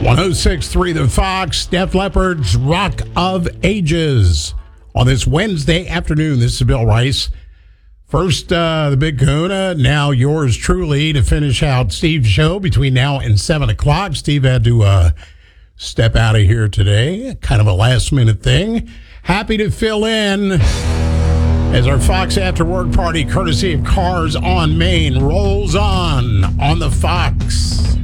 106.3 The Fox, Def Leppard's Rock of Ages. On this Wednesday afternoon, this is Bill Rice. First, the Big Kahuna, now yours truly to finish out Steve's show between now and 7 o'clock. Steve had to step out of here today, kind of a last-minute thing. Happy to fill in as our Fox After Work party, courtesy of Cars on Main, rolls on the Fox.